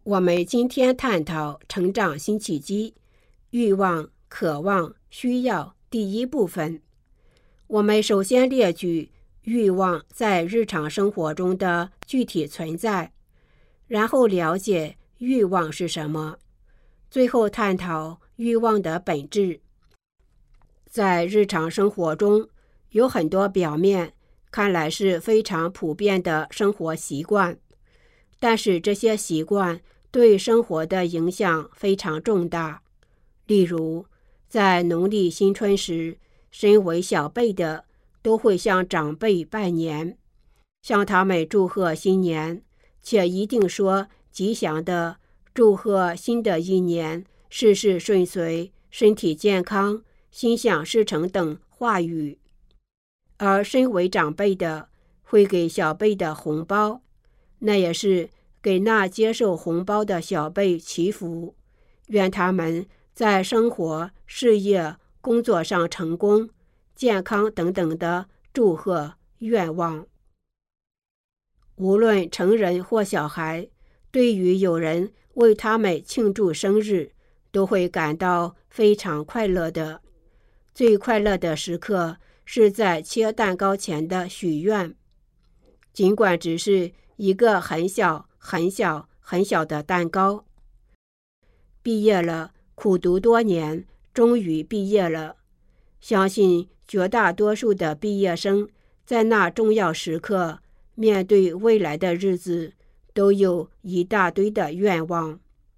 我们今天探讨成长新契机，欲望、渴望、需要第一部分。我们首先列举欲望在日常生活中的具体存在，然后了解欲望是什么，最后探讨欲望的本质。在日常生活中，有很多表面看来是非常普遍的生活习惯，但是这些习惯对生活的影响非常重大。例如，在农历新春时，身为小辈的都会向长辈拜年，向他们祝贺新年，且一定说吉祥的祝贺新的一年事事顺遂、身体健康、心想事成等话语。而身为长辈的会给小辈的红包，那也是给那接受红包的小辈祈福，愿他们在生活、事业、工作上成功、健康等等的祝贺愿望。无论成人或小孩，对于有人为他们庆祝生日，都会感到非常快乐的。最快乐的时刻是在切蛋糕前的许愿，尽管只是一个很小很小很小的蛋糕。毕业了，苦读多年，终于毕业了。相信绝大多数的毕业生在那重要时刻，面对未来的日子，都有一大堆的愿望。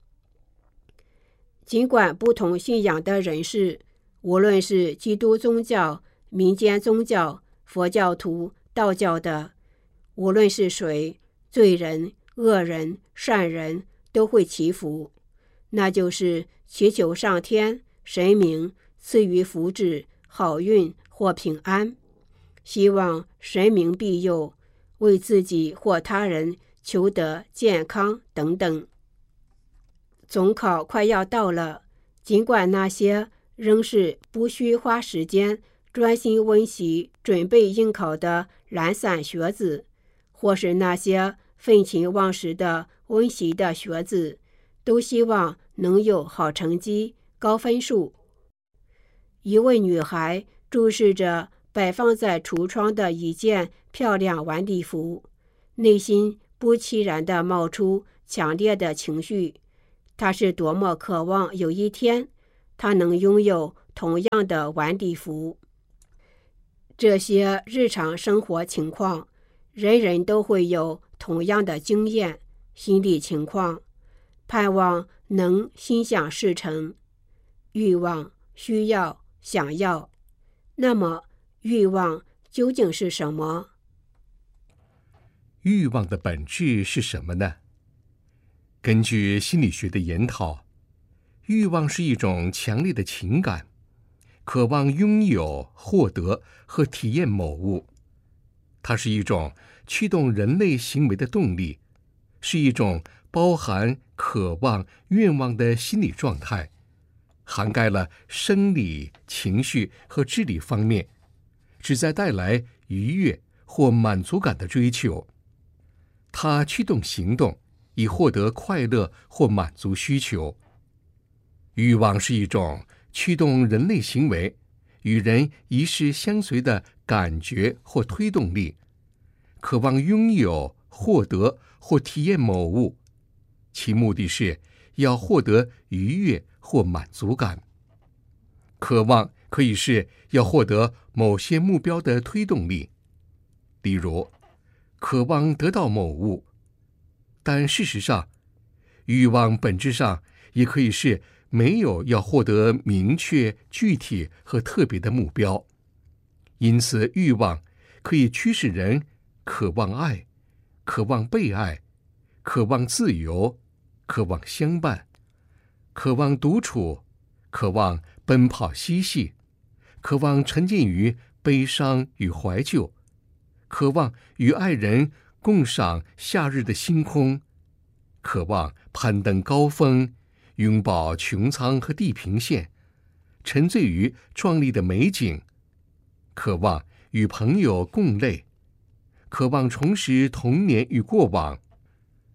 尽管不同信仰的人士，无论是基督宗教、民间宗教、佛教徒、道教的，无论是谁，罪人、恶人、善人，都会祈福，那就是祈求上天、神明赐予福祉、好运或平安，希望神明庇佑，为自己或他人求得健康等等。总考快要到了，尽管那些仍是不需花时间专心温习准备应考的懒散学子，或是那些废寝忘食的温习的学子，都希望能有好成绩、高分数。一位女孩注视着摆放在橱窗的一件漂亮晚礼服，内心不期然地冒出强烈的情绪。她是多么渴望有一天她能拥有同样的晚礼服。这些日常生活情况，人人都会有同样的经验、心理情况，盼望能心想事成。欲望、需要、想要。那么，欲望究竟是什么？ 欲望的本质是什么呢？根据心理学的研讨，欲望是一种强烈的情感，渴望拥有、获得和体验某物。它是一种驱动人类行为的动力，是一种包含渴望、愿望的心理状态，涵盖了生理、情绪和智力方面，旨在带来愉悦或满足感的追求。它驱动行动，以获得快乐或满足需求。欲望是一种驱动人类行为、与人一世相随的感觉或推动力，渴望拥有、获得或体验某物，其目的是要获得愉悦或满足感。渴望可以是要获得某些目标的推动力，例如渴望得到某物，但事实上，欲望本质上也可以是没有要获得明确、具体和特别的目标。因此，欲望可以驱使人渴望爱、渴望被爱、渴望自由、渴望相伴、渴望独处、渴望奔跑嬉戏、渴望沉浸于悲伤与怀旧、渴望与爱人共赏夏日的星空、渴望攀登高峰、拥抱穹苍和地平线，沉醉于壮丽的美景，渴望与朋友共泪，渴望重拾童年与过往，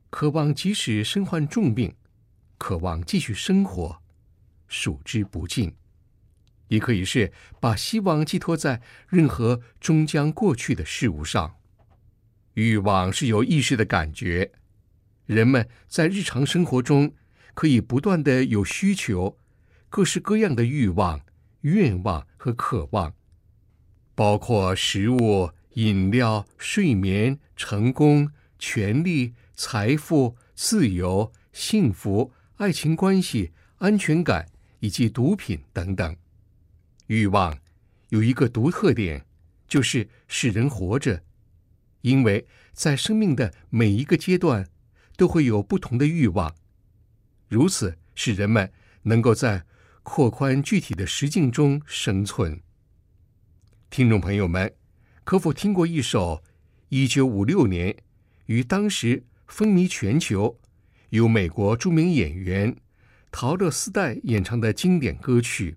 渴望即使身患重病，渴望继续生活，数之不尽。也可以是把希望寄托在任何终将过去的事物上。欲望是有意识的感觉，人们在日常生活中可以不断地有需求，各式各样的欲望、愿望和渴望，包括食物、饮料、睡眠、成功、权力、财富、自由、幸福、爱情关系、安全感以及毒品等等。欲望有一个独特点，就是使人活着，因为在生命的每一个阶段都会有不同的欲望，如此使人们能够在扩宽具体的实境中生存。听众朋友们，可否听过一首1956年于当时风靡全球，由美国著名演员陶乐斯代演唱的经典歌曲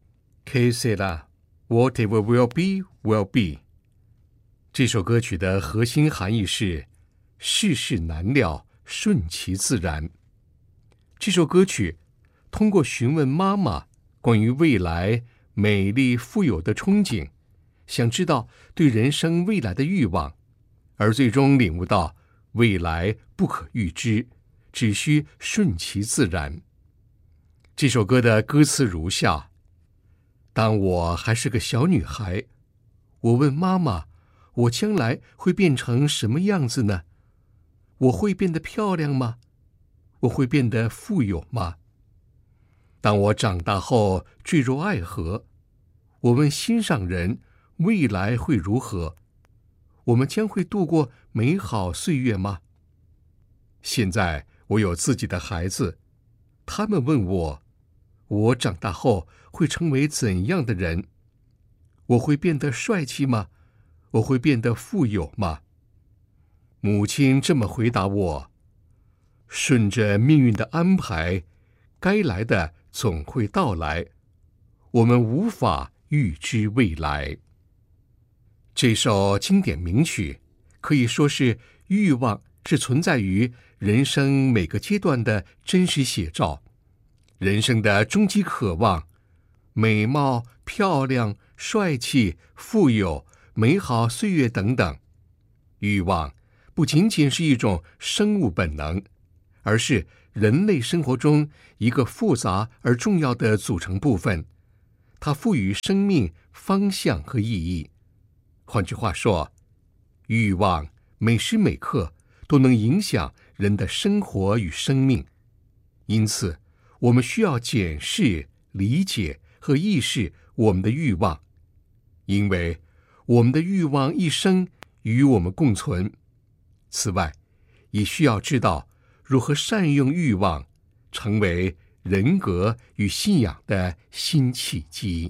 Que sera, whatever will be, will be。 这首歌曲的核心含义是世事难料，顺其自然。这首歌曲通过询问妈妈关于未来美丽富有的憧憬，想知道对人生未来的欲望，而最终领悟到未来不可预知，只需顺其自然。这首歌的歌词如下：当我还是个小女孩，我问妈妈，我将来会变成什么样子呢？我会变得漂亮吗？我会变得富有吗？当我长大后坠入爱河，我问心上人，未来会如何？我们将会度过美好岁月吗？现在我有自己的孩子，他们问我，我长大后会成为怎样的人？我会变得帅气吗？我会变得富有吗？母亲这么回答我：顺着命运的安排，该来的总会到来，我们无法预知未来。这首经典名曲可以说是欲望是存在于人生每个阶段的真实写照。人生的终极渴望，美貌、漂亮、帅气、富有、美好岁月等等。欲望不仅仅是一种生物本能，而是人类生活中一个复杂而重要的组成部分，它赋予生命方向和意义。换句话说，欲望每时每刻都能影响人的生活与生命。因此，我们需要检视、理解和意识我们的欲望，因为我们的欲望一生与我们共存。此外，也需要知道如何善用欲望，成为人格与信仰的新契机。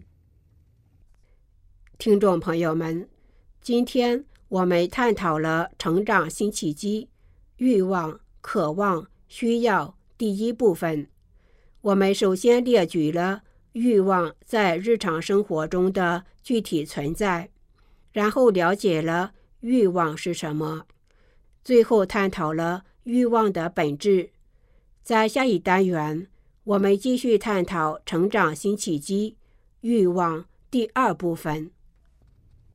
听众朋友们，今天我们探讨了成长新契机、欲望、渴望、需要第一部分。我们首先列举了欲望在日常生活中的具体存在，然后了解了欲望是什么，最后探讨了欲望的本质。在下一单元，我们继续探讨成长新契机、欲望第二部分。